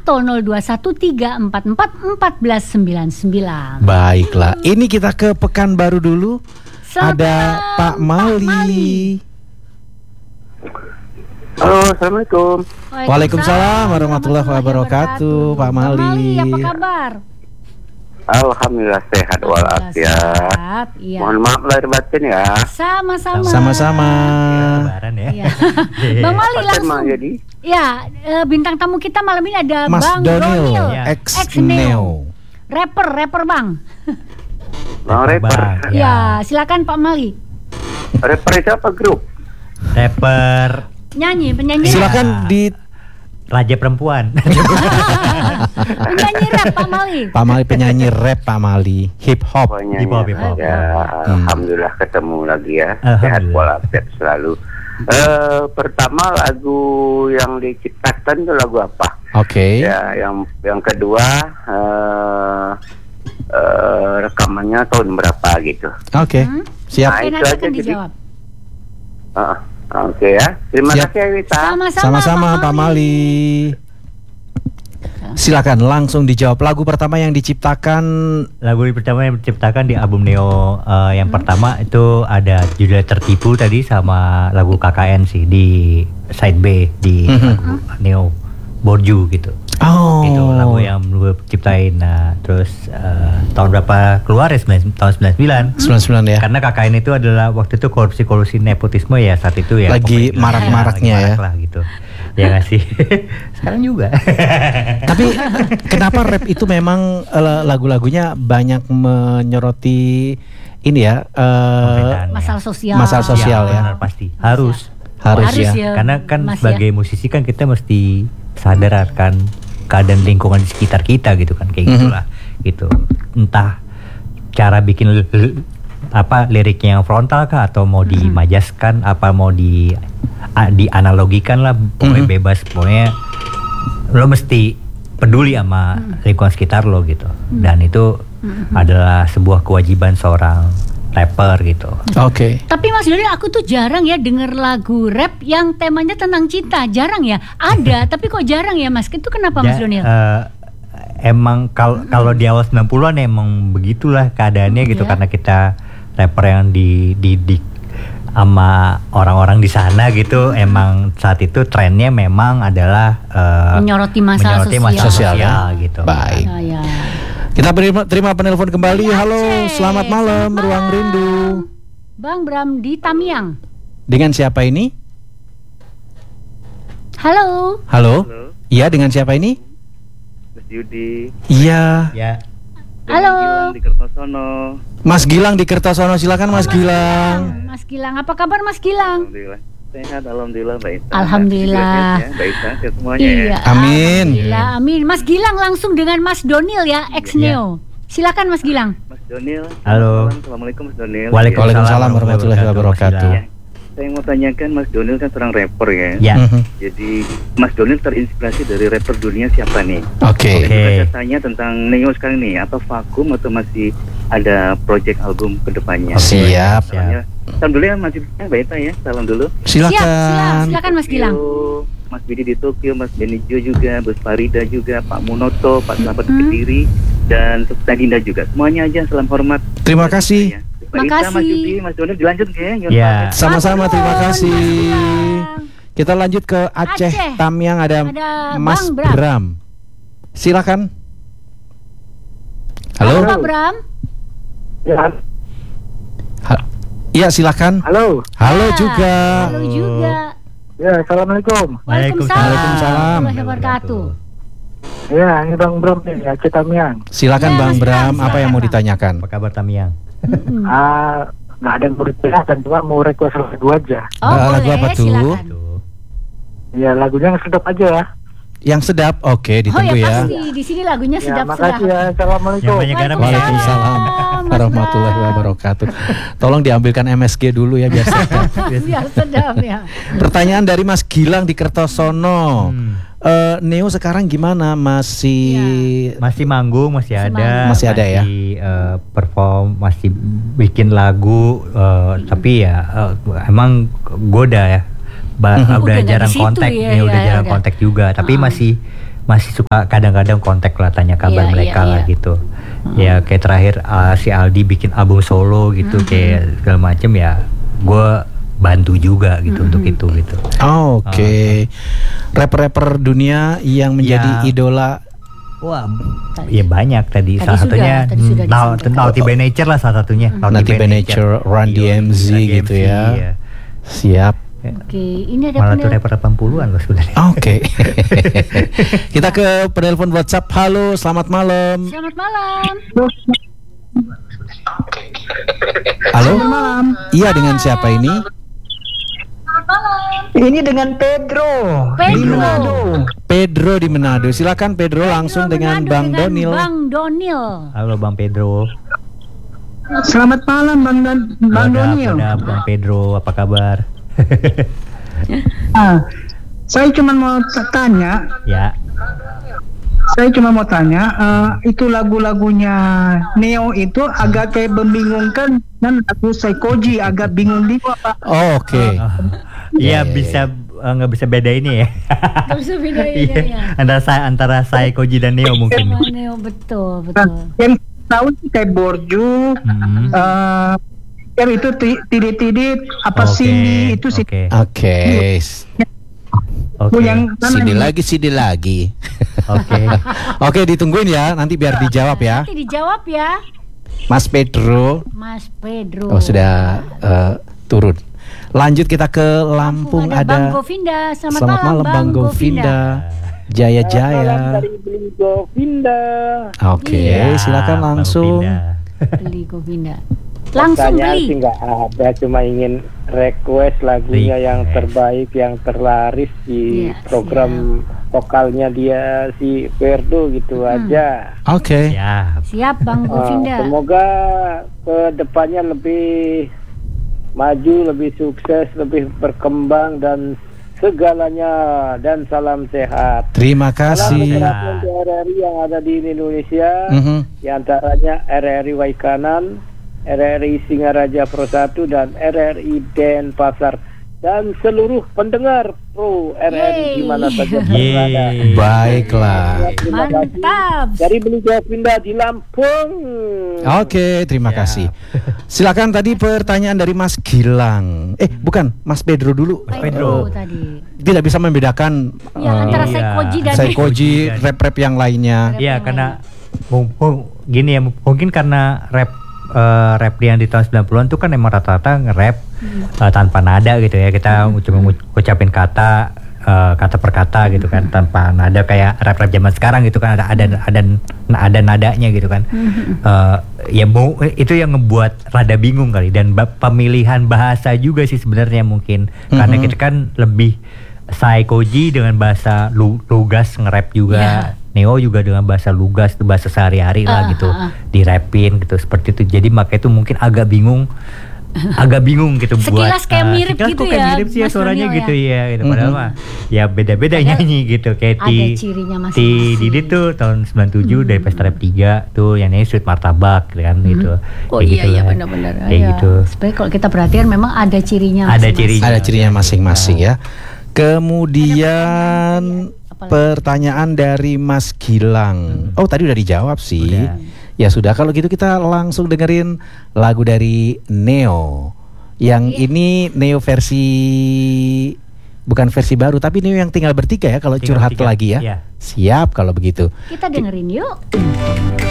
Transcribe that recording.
atau 0213441499. Baiklah, ini kita ke Pekanbaru dulu. Ada Pak Mali. Halo, assalamualaikum. Waalaikumsalam warahmatullahi wabarakatuh. Pak Mali. Apa kabar? Alhamdulillah sehat walafiat. Iya. Mohon maaf lahir batin ya. Sama-sama. Sama-sama. Lebaran ya. Iya. Bang Mali Apa langsung. tema jadi? Ya, bintang tamu kita malam ini ada Mas Bang Donil, Donil, ex-Neo. rapper Bang. Bang rapper. Ya, silakan Pak Mali. Rapper itu apa grup? Rapper Penyanyi Silakan di Raja Perempuan. penyanyi rap Pak Mali. Pak Mali penyanyi rap Pak Mali, hip hop. Pokoknya Hip hop. ya, alhamdulillah ketemu lagi ya. Sehat Alhamdulillah. walafiat selalu. Pertama lagu yang diciptakan itu lagu apa? Oke. Ya, yang kedua rekamannya tahun berapa gitu. Oke. Siap. Nah, Oke, itu nanti aja akan jadi. dijawab. Oke ya. Terima Siap. kasih Wita. Sama-sama Pak Mali. Silakan langsung dijawab. Lagu pertama yang diciptakan Lagu pertama yang diciptakan di album Neo yang pertama itu ada judul Tertipu tadi sama lagu KKN sih di side B di lagu Neo Borju gitu. Oh. Itu lagu yang gue ciptain. Nah, terus tahun berapa keluar ya? Tahun 99. 99 ya. Karena KKN itu adalah waktu itu korupsi nepotisme ya saat itu ya. Lagi pokoknya marak-maraknya lagi ya. marak lah gitu. Ya nggak sih. Sekarang juga. Tapi kenapa rap itu memang lagu-lagunya banyak menyoroti ini ya Masalah sosial. Masalah sosial ya. Benar, pasti harus ya. Karena kan Mas, sebagai musisi kan kita mesti sadar kan keadaan lingkungan di sekitar kita gitu kan kayak gitulah gitu. Entah cara bikin liriknya yang frontal kah atau mau dimajaskan apa mau dianalogikan lah, pokoknya bebas, pokoknya lo mesti peduli sama lingkungan sekitar lo gitu. Dan itu adalah sebuah kewajiban seorang rapper gitu. Oke. Tapi Mas Donil, aku tuh jarang ya denger lagu rap yang temanya tentang cinta. Jarang ya. Ada, tapi kok jarang ya Mas? Itu kenapa Mas Donil? Emang kalau di awal 90-an emang begitulah keadaannya gitu, karena kita rapper yang dididik sama orang-orang di sana gitu. Emang saat itu trennya memang adalah menyoroti masalah sosial ya gitu. Baik. Ya. Kita terima penelpon kembali. Halo, selamat malam Ruang Rindu. Bang Bram di Tamiang. Dengan siapa ini? Halo. Halo. Iya, dengan siapa ini? Mas Yudi. Iya. Ya. Halo. Di Kertosono. Mas Gilang di Kertosono, silakan Mas Gilang. Mas Gilang, apa kabar Mas Gilang? Alhamdulillah. Sehat, alhamdulillah Mbak Ita. Alhamdulillah. Mbak Ita, sehat semuanya Iya. ya. Amin. Alhamdulillah, amin. Mas Gilang langsung dengan Mas Donil ya, ex-Neo. Silakan Mas Gilang. Mas Donil. Halo. Assalamualaikum Mas Donil. Waalaikumsalam warahmatullahi wabarakatuh. Ya. Saya mau tanyakan Mas Donil kan seorang rapper ya. Ya. Jadi Mas Donil terinspirasi dari rapper dunia siapa nih? Oke. Saya tanya tentang Neo sekarang nih, atau vakum atau masih ada project album kedepannya? Siap. Soalnya, salam dulu ya Mas Mbak Ita ya, salam dulu. Silakan. Silakan Mas Gilang. Mas Bidi di Tokyo, Mas Benijo juga, Bos Farida juga, Pak Munoto, Pak Selamat Kediri, dan Dinda juga. Semuanya aja salam hormat. Terima kasih. Mbak Ita, Mas Yudi, Mas Donil dilanjut ya. Ya. Sama-sama, terima kasih. Gilang. Kita lanjut ke Aceh. Aceh. Tamiang ada Mas Bang Bram. Bram. Silakan. Halo. Pak Bram. Ya. Iya, silakan. Halo. Halo Ya, juga. Halo juga. Ya, assalamualaikum. Waalaikumsalam. Waalaikumsalam. Warahmatullahi wabarakatuh. Ya, ini Bang Bram nih, Aceh Tamiang. Silakan Ya, Bang Mas Bram, Bram, apa yang mau ditanyakan? Apa kabar Tamiang? Nggak ada yang mau ditanyakan, cuma mau request lagu aja. Oh, Lagu boleh, apa tuh? silakan. Ya, lagunya yang sedap aja ya. Yang sedap, oke, Oh ditunggu ya ya. pasti, di sini lagunya Ya, sedap-sedap. makasih ya. Assalamualaikum. Yang banyak garam. Waalaikumsalam Mas warahmatullahi Bram. wabarakatuh. Tolong diambilkan MSG dulu ya biar sedap. Biar sedap ya. Pertanyaan dari Mas Gilang di Kertosono. Neo sekarang gimana? Masih Masih manggung, masih ada. Masih ada ya? Perform, masih bikin lagu, tapi ya emang gue udah ya. Udah Udah nggak jarang di situ kontak, ya, ya udah ya, jarang udah. kontak juga. Tapi masih masih suka kadang-kadang kontak lah, tanya kabar Iya, mereka iya, lah iya. gitu. Ya kayak terakhir si Aldi bikin album solo gitu, kayak segala macem ya, gue bantu juga gitu untuk itu gitu. Oke. Rapper-rapper dunia yang menjadi Ya. idola. Wah, ya banyak tadi. Salah sudah, satunya tadi sudah disampaikan. Naughty by Nature lah salah satunya. Naughty by Nature, Run DMC gitu ya. Iya. Siap. Oke, ini ada Malah tuh penelpon. rapper 80-an loh sebenarnya. Oke. Kita ke penelpon WhatsApp. Halo, selamat malam. Selamat malam. Halo. Iya, dengan siapa ini? Ini dengan Pedro. Pedro. Pedro di Manado. Silakan Pedro langsung dengan Manado Bang dengan Donil. Bang Donil. Halo Bang Pedro. Selamat malam Bang Donil. Bang Pedro, apa kabar? Saya cuma mau tanya, Ya. itu lagu-lagunya Neo itu agak kayak membingungkan, dan lagu Saikoji agak bingung juga Pak. Oh, oke. Iya, Ya, bisa nggak bisa beda ini ya. Gak bisa bedain Iya, ya. antara saya Koji dan Neo mungkin. Sama Neo, betul, Nah, betul. yang tahu sih kayak Borju, Hmm. yang itu tidit-tidit apa Oke, sini itu sih. Oke. Oke. Oke. Yang Sini lagi. Oke. Oke, ditungguin ya. Nanti biar dijawab ya. Nanti dijawab ya, Mas Pedro. Mas Pedro. Oh, sudah turun. Lanjut kita ke Lampung, Bang ada. Govinda. Selamat malam Bang Govinda. Jaya. Beli Govinda. Oke, Ya, silakan Bang langsung. Govinda. Beli Govinda. Langsung Pertanyaan sih beli. nggak ada, cuma ingin request lagunya yang terbaik, yang terlaris di Iya, program vokalnya dia si Verdo gitu aja. Oke. Ya. Siap Bang Govinda. Semoga ke depannya lebih maju, lebih sukses, lebih berkembang dan segalanya, dan salam sehat. Terima Salam kasih. berat untuk RRI yang ada di Indonesia, Mhm. di antaranya RRI Waikanan, RRI Singaraja Pro 1 dan RRI Denpasar, dan seluruh pendengar Pro RRI di mana saja berada. Yeay. Baiklah. Terima kasih. Mantap. Dari Beli Govinda di Lampung. Oke, terima Ya. kasih. Silakan tadi pertanyaan dari Mas Gilang. Bukan, Mas Pedro dulu. Pedro. Tadi. Tidak bisa membedakan Ya, antara Iya. Saikoji dan Saikoji, rap-rap yang lainnya. Iya, karena gini ya, mungkin karena rap yang di tahun 90-an tuh kan emang rata-rata nge-rap tanpa nada gitu ya. Kita cuma ngucapin kata per kata gitu kan, tanpa nada kayak rap-rap zaman sekarang gitu kan, ada nadanya gitu kan. Itu yang ngebuat rada bingung kali, dan pemilihan bahasa juga sih sebenarnya mungkin karena kita kan lebih Saikoji dengan bahasa lugas nge-rap juga. Ya. Neo juga dengan bahasa lugas, bahasa sehari-hari lah gitu, dirapin gitu seperti itu. Jadi makanya itu mungkin agak bingung gitu. Sekilas kayak mirip sekilas gitu kok kayak ya, mirip sih ya Mas suaranya Donil gitu ya gitu. Padahal mah ya beda-beda Padahal nyanyi gitu, kayak ada cirinya masing-masing. Didi tuh tahun 97 dari Pesta Rap 3 tuh yang nyanyi Sweet Martabak kan gitu. Oh Kayak iya gitu iya lah. benar-benar. Kayak Iya. gitu. Sebenarnya kalau kita perhatian memang ada cirinya. Ada masing-masing. cirinya. Ada cirinya masing-masing ya. Kemudian pertanyaan dari Mas Gilang. Oh, tadi udah dijawab sih. Udah. Ya sudah, kalau gitu kita langsung dengerin lagu dari Neo. Yang ini Neo versi, bukan versi baru, tapi Neo yang tinggal bertiga ya, kalau Tinggal curhat bertiga, lagi ya. iya. Siap kalau begitu. Kita dengerin yuk.